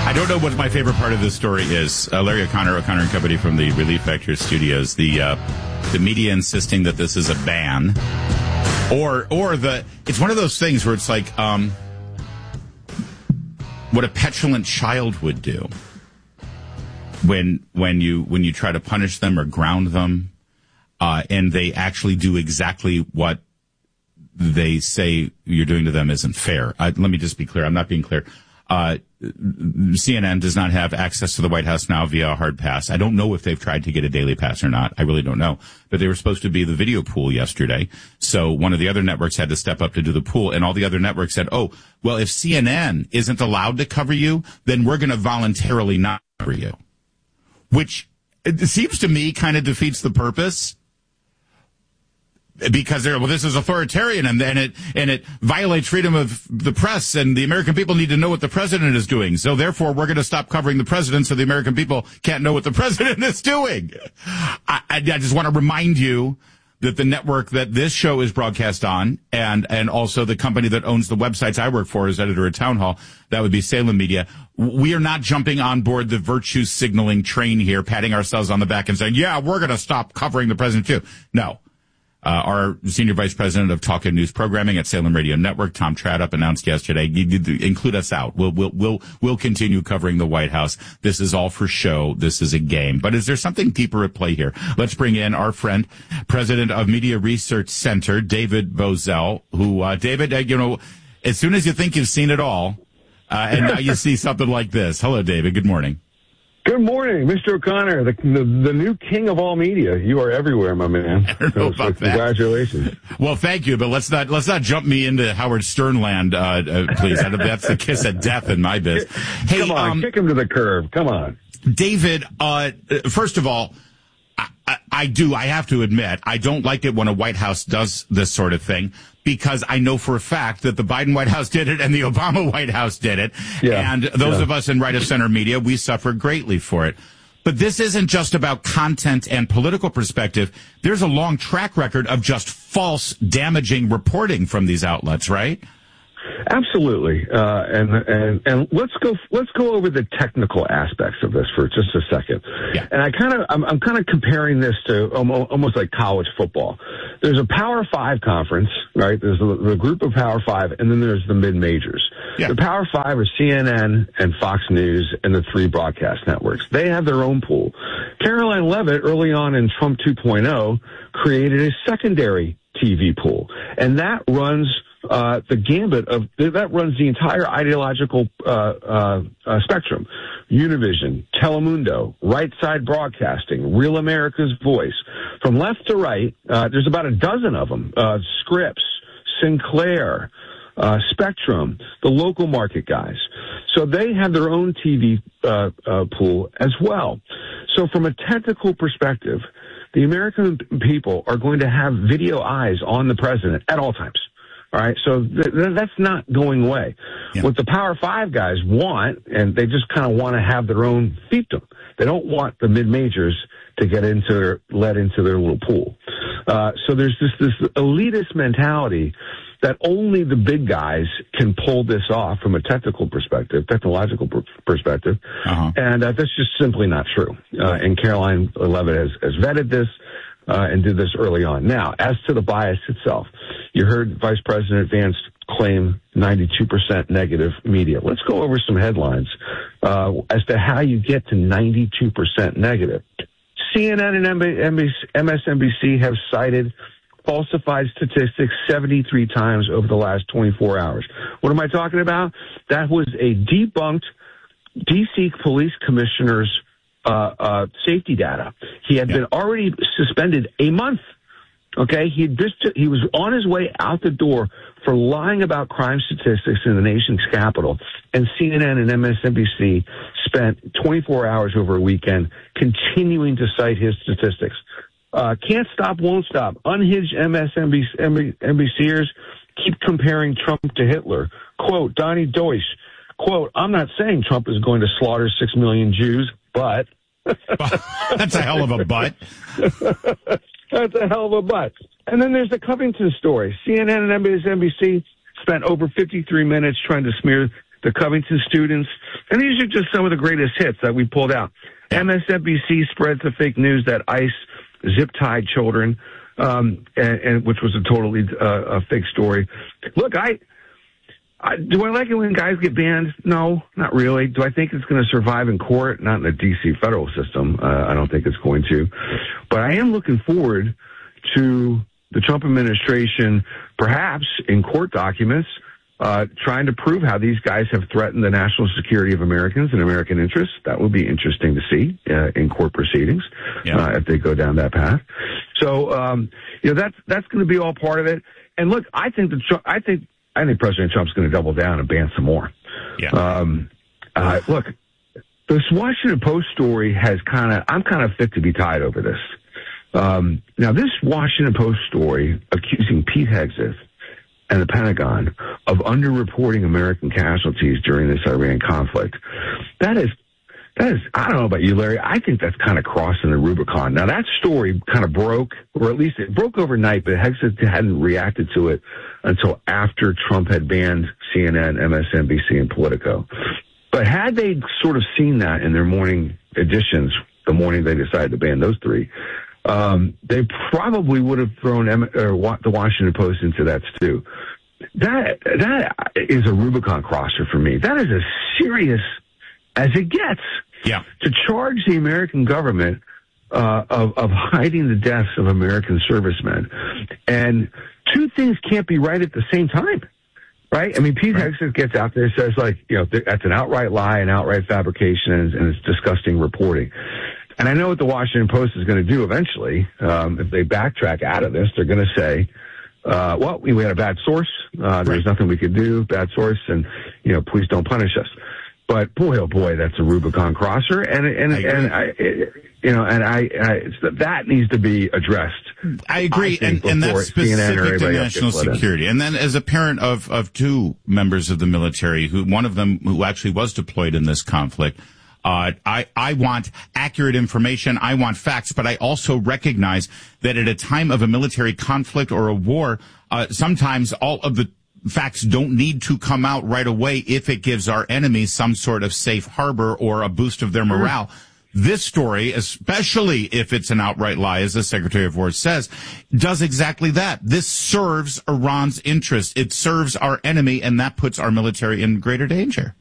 I don't know what my favorite part of this story is. Larry O'Connor and Company from the Relief Factor Studios. The media insisting that this is a ban, or it's one of those things where it's like what a petulant child would do when you try to punish them or ground them, and they actually do exactly what they say you're doing to them isn't fair. Let me just be clear. I'm not being clear. CNN does not have access to the White House now via a hard pass. I don't know if they've tried to get a daily pass or not. I really don't know. But they were supposed to be the video pool yesterday. So one of the other networks had to step up to do the pool, and all the other networks said, oh, well, if CNN isn't allowed to cover you, then we're going to voluntarily not cover you. Which it seems to me kind of defeats the purpose. Because this is authoritarian and it violates freedom of the press, and the American people need to know what the president is doing. So therefore, we're going to stop covering the president so the American people can't know what the president is doing. I just want to remind you that the network that this show is broadcast on, and also the company that owns the websites I work for as editor at Town Hall, that would be Salem Media. We are not jumping on board the virtue signaling train here, patting ourselves on the back and saying, yeah, we're going to stop covering the president too. No. Our senior vice president of talk and news programming at Salem Radio Network, Tom Tradup, announced yesterday, include us out. We'll continue covering the White House. This is all for show. This is a game. But is there something deeper at play here? Let's bring in our friend, president of Media Research Center, David Bozell, who, David, as soon as you think you've seen it all, and now you see something like this. Hello, David. Good morning. Good morning, Mr. O'Connor, the new king of all media. You are everywhere, my man. I don't know about that. Congratulations. Well, thank you, but let's not jump me into Howard Stern land, please. That's the kiss of death in my biz. Hey, come on, kick him to the curb. Come on, David. First of all, I have to admit, I don't like it when a White House does this sort of thing, because I know for a fact that the Biden White House did it and the Obama White House did it. Yeah, and those of us in right-of-center media, we suffered greatly for it. But this isn't just about content and political perspective. There's a long track record of just false, damaging reporting from these outlets, right? Absolutely. And let's go over the technical aspects of this for just a second. Yeah. And I'm kind of comparing this to almost like college football. There's a Power 5 conference, right? There's the group of Power 5, and then there's the mid-majors. Yeah. The Power 5 are CNN and Fox News and the 3 broadcast networks. They have their own pool. Caroline Leavitt, early on in Trump 2.0, created a secondary TV pool, and that runs the gambit of that runs the entire ideological spectrum. Univision, Telemundo, Right Side Broadcasting, Real America's Voice. From left to right, there's about a dozen of them. Scripps, Sinclair, Spectrum, the local market guys. So they have their own TV pool as well. So from a technical perspective, the American people are going to have video eyes on the president at all times. All right, so that's not going away. Yeah. What the Power 5 guys want, and they just kind of want to have their own fiefdom. They don't want the mid-majors to let into their little pool. So there's this elitist mentality that only the big guys can pull this off from a technological perspective, and that's just simply not true. And Caroline Leavitt has vetted this. And did this early on. Now, as to the bias itself, you heard Vice President Vance claim 92% negative media. Let's go over some headlines as to how you get to 92% negative. CNN and MSNBC have cited falsified statistics 73 times over the last 24 hours. What am I talking about? That was a debunked D.C. police commissioner's safety data. He had been already suspended a month. Okay, he was on his way out the door for lying about crime statistics in the nation's capital, and CNN and MSNBC spent 24 hours over a weekend continuing to cite his statistics. Can't stop, won't stop. Unhinged MSNBCers keep comparing Trump to Hitler. Quote, Donnie Deutsch, quote, I'm not saying Trump is going to slaughter 6 million Jews, but... That's a hell of a but. That's a hell of a but. And then there's the Covington story. CNN and MSNBC spent over 53 minutes trying to smear the Covington students, and these are just some of the greatest hits that we pulled out. MSNBC spreads the fake news that ICE zip-tied children, and which was a totally a fake story. Look, do I like it when guys get banned? No, not really. Do I think it's going to survive in court? Not in the D.C. federal system. I don't think it's going to. But I am looking forward to the Trump administration, perhaps in court documents, trying to prove how these guys have threatened the national security of Americans and American interests. That would be interesting to see in court proceedings if they go down that path. So, that's going to be all part of it. And look, I think President Trump's going to double down and ban some more. Look, this Washington Post story I'm kind of fit to be tied over this. Now, this Washington Post story accusing Pete Hegseth and the Pentagon of underreporting American casualties during this Iran conflict, that is, I don't know about you, Larry, I think that's kind of crossing the Rubicon. Now, that story kind of broke, or at least it broke overnight, but Hegseth hadn't reacted to it until after Trump had banned CNN, MSNBC, and Politico. But had they sort of seen that in their morning editions, the morning they decided to ban those three, they probably would have thrown the Washington Post into that stew. That is a Rubicon crosser for me. That is as serious as it gets. To charge the American government of hiding the deaths of American servicemen. And two things can't be right at the same time, right? I mean, Pete Hegseth gets out there and says, that's an outright lie, an outright fabrication, and it's disgusting reporting. And I know what the Washington Post is going to do eventually. If they backtrack out of this, they're going to say, we had a bad source. There's nothing we could do, bad source, and, please don't punish us. But boy, oh boy, that's a Rubicon crosser, that needs to be addressed. I agree, and that's specific to national security. And then, as a parent of two members of the military, one of them who actually was deployed in this conflict, I want accurate information. I want facts, but I also recognize that at a time of a military conflict or a war, sometimes all of the facts don't need to come out right away if it gives our enemies some sort of safe harbor or a boost of their morale. This story, especially if it's an outright lie, as the Secretary of War says, does exactly that. This serves Iran's interest. It serves our enemy, and that puts our military in greater danger.